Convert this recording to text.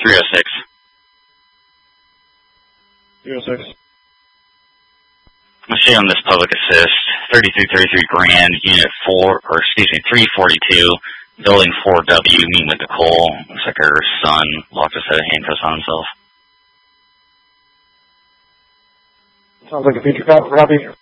306. 306. Let's see on this public assist, 3333 Grand, Unit 342, Building 4W, meeting with Nicole. Looks like her son locked a set of handcuffs on himself. Sounds like a future cop, copy.